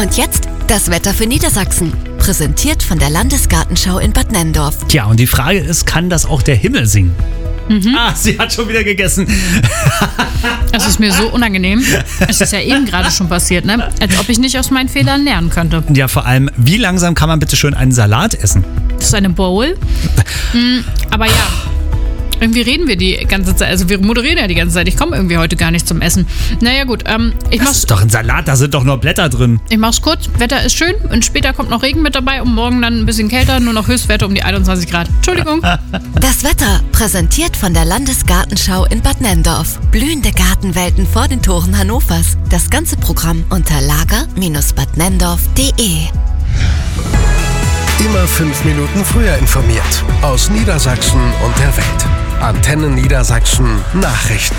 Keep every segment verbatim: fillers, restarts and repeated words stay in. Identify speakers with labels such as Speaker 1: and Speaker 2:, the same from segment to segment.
Speaker 1: Und jetzt das Wetter für Niedersachsen. Präsentiert von der Landesgartenschau in Bad Nenndorf.
Speaker 2: Tja, und die Frage ist, kann das auch der Himmel singen?
Speaker 3: Mhm.
Speaker 2: Ah, sie hat schon wieder gegessen.
Speaker 3: Es ist mir so unangenehm. Es ist ja eben gerade schon passiert, ne? Als ob ich nicht aus meinen Fehlern lernen könnte.
Speaker 2: Ja, vor allem, wie langsam kann man bitte schön einen Salat essen?
Speaker 3: Das ist eine Bowl. Mhm, aber ja, irgendwie reden wir die ganze Zeit. Also wir moderieren ja die ganze Zeit. Ich komme irgendwie heute gar nicht zum Essen. Naja gut, ähm, ich
Speaker 2: Das
Speaker 3: mach's,
Speaker 2: ist doch ein Salat, da sind doch nur Blätter drin.
Speaker 3: ich mach's kurz. Wetter ist schön und später kommt noch Regen mit dabei und morgen dann ein bisschen kälter. Nur noch Höchstwerte um die einundzwanzig Grad. Entschuldigung.
Speaker 1: Das Wetter präsentiert von der Landesgartenschau in Bad Nenndorf. Blühende Gartenwelten vor den Toren Hannovers. Das ganze Programm unter lager Bindestrich bad nenndorf punkt de.
Speaker 4: Immer fünf Minuten früher informiert. Aus Niedersachsen und der Welt. Antenne Niedersachsen Nachrichten.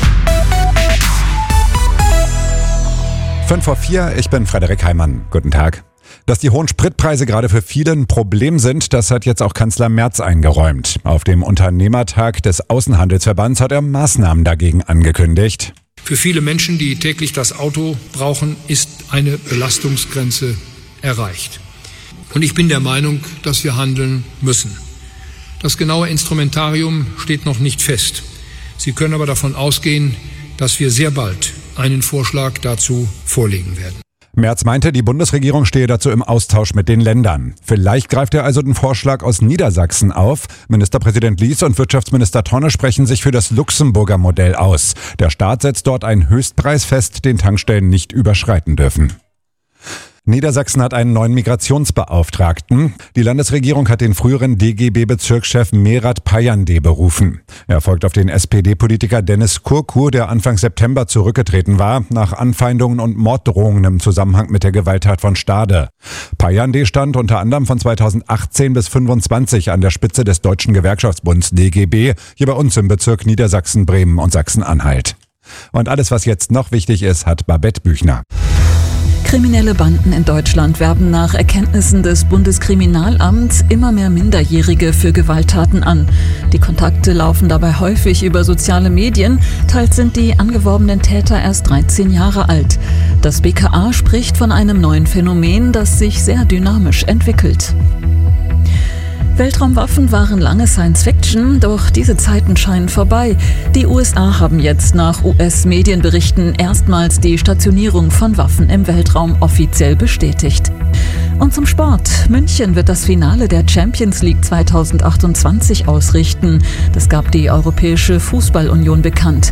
Speaker 5: Fünf vor vier, ich bin Frederik Heimann. Guten Tag. Dass die hohen Spritpreise gerade für viele ein Problem sind, das hat jetzt auch Kanzler Merz eingeräumt. Auf dem Unternehmertag des Außenhandelsverbands hat er Maßnahmen dagegen angekündigt.
Speaker 6: Für viele Menschen, die täglich das Auto brauchen, ist eine Belastungsgrenze erreicht. Und ich bin der Meinung, dass wir handeln müssen. Das genaue Instrumentarium steht noch nicht fest. Sie können aber davon ausgehen, dass wir sehr bald einen Vorschlag dazu vorlegen werden.
Speaker 5: Merz meinte, die Bundesregierung stehe dazu im Austausch mit den Ländern. Vielleicht greift er also den Vorschlag aus Niedersachsen auf. Ministerpräsident Lies und Wirtschaftsminister Tonne sprechen sich für das Luxemburger Modell aus. Der Staat setzt dort einen Höchstpreis fest, den Tankstellen nicht überschreiten dürfen. Niedersachsen hat einen neuen Migrationsbeauftragten. Die Landesregierung hat den früheren D G B-Bezirkschef Merat Payande berufen. Er folgt auf den S P D-Politiker Dennis Kurkur, der Anfang September zurückgetreten war, nach Anfeindungen und Morddrohungen im Zusammenhang mit der Gewalttat von Stade. Payande stand unter anderem von zweitausendachtzehn bis fünfundzwanzig an der Spitze des Deutschen Gewerkschaftsbunds D G B, hier bei uns im Bezirk Niedersachsen, Bremen und Sachsen-Anhalt. Und alles, was jetzt noch wichtig ist, hat Babette Büchner.
Speaker 7: Kriminelle Banden in Deutschland werben nach Erkenntnissen des Bundeskriminalamts immer mehr Minderjährige für Gewalttaten an. Die Kontakte laufen dabei häufig über soziale Medien. Teils sind die angeworbenen Täter erst dreizehn Jahre alt. Das B K A spricht von einem neuen Phänomen, das sich sehr dynamisch entwickelt. Weltraumwaffen waren lange Science-Fiction, doch diese Zeiten scheinen vorbei. Die U S A haben jetzt nach U S-Medienberichten erstmals die Stationierung von Waffen im Weltraum offiziell bestätigt. Und zum Sport. München wird das Finale der Champions League zweitausendachtundzwanzig ausrichten. Das gab die Europäische Fußball-Union bekannt.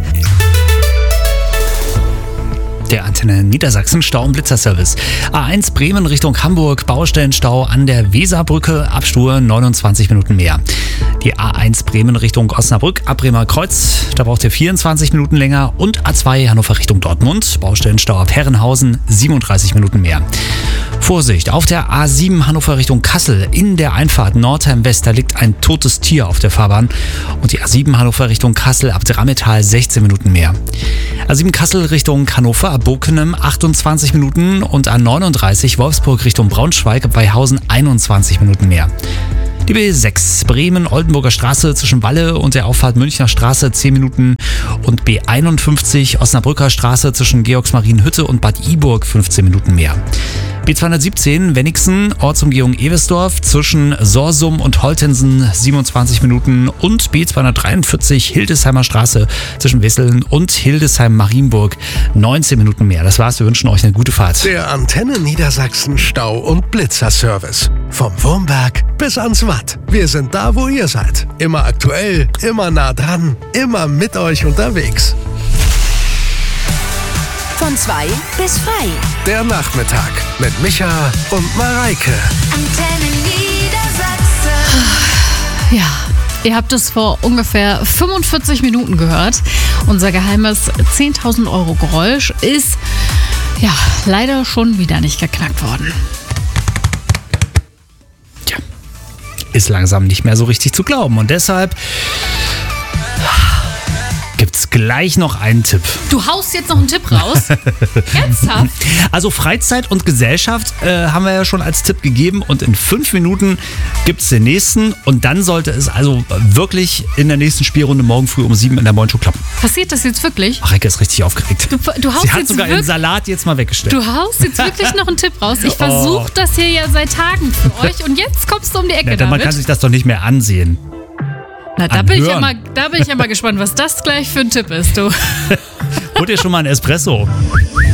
Speaker 2: Der Antenne Niedersachsen Stau- und Blitzerservice. A eins Bremen Richtung Hamburg, Baustellenstau an der Weserbrücke, Abstur neunundzwanzig Minuten mehr. Die A eins Bremen Richtung Osnabrück, ab Bremer Kreuz, da braucht ihr vierundzwanzig Minuten länger. Und A zwei Hannover Richtung Dortmund, Baustellenstau ab Herrenhausen, siebenunddreißig Minuten mehr. Vorsicht, auf der A sieben Hannover Richtung Kassel, in der Einfahrt Nordheim-West, da liegt ein totes Tier auf der Fahrbahn. Und die A sieben Hannover Richtung Kassel, ab Drammetal, sechzehn Minuten mehr. A sieben Kassel Richtung Hannover, ab Bokenem achtundzwanzig Minuten und A neununddreißig Wolfsburg Richtung Braunschweig, ab Weihausen einundzwanzig Minuten mehr. Die B sechs Bremen-Oldenburger Straße zwischen Walle und der Auffahrt Münchner Straße zehn Minuten und B einundfünfzig Osnabrücker Straße zwischen Georgsmarienhütte und Bad Iburg fünfzehn Minuten mehr. B zweihundertsiebzehn Wenigsen, Ortsumgehung Eversdorf zwischen Sorsum und Holtensen siebenundzwanzig Minuten und B zweihundertdreiundvierzig Hildesheimer Straße zwischen Wesseln und Hildesheim-Marienburg neunzehn Minuten mehr. Das war's, wir wünschen euch eine gute Fahrt.
Speaker 4: Der Antenne Niedersachsen Stau- und Blitzerservice. Vom Wurmberg bis ans Watt. Wir sind da, wo ihr seid. Immer aktuell, immer nah dran, immer mit euch unterwegs.
Speaker 1: Von zwei bis frei.
Speaker 4: Der Nachmittag mit Micha und Mareike.
Speaker 1: Antenne Niedersachsen.
Speaker 3: Ja, ihr habt es vor ungefähr fünfundvierzig Minuten gehört. Unser geheimes zehntausend Euro Geräusch ist ja leider schon wieder nicht geknackt worden.
Speaker 2: Tja, ist langsam nicht mehr so richtig zu glauben und deshalb gibt's gleich noch einen Tipp.
Speaker 3: Du haust jetzt noch einen Tipp raus? Ernsthaft?
Speaker 2: Also Freizeit und Gesellschaft äh, haben wir ja schon als Tipp gegeben und in fünf Minuten gibt es den nächsten und dann sollte es also wirklich in der nächsten Spielrunde morgen früh um sieben in der Morning Show klappen.
Speaker 3: Passiert das jetzt wirklich?
Speaker 2: Ach, Heike ist richtig aufgeregt.
Speaker 3: Du, du haust
Speaker 2: Sie hat
Speaker 3: jetzt
Speaker 2: sogar
Speaker 3: wirk-
Speaker 2: den Salat jetzt mal weggestellt.
Speaker 3: Du haust jetzt wirklich noch einen Tipp raus. Ich versuche
Speaker 2: Oh.
Speaker 3: das hier ja seit Tagen für euch und jetzt kommst du um die Ecke
Speaker 2: Na, dann, man
Speaker 3: damit.
Speaker 2: kann sich das doch nicht mehr ansehen.
Speaker 3: Na, da bin, ich ja
Speaker 2: anhören.
Speaker 3: mal, da bin ich ja mal gespannt, was das gleich für ein Tipp ist, du.
Speaker 2: Holt ihr schon mal einen Espresso?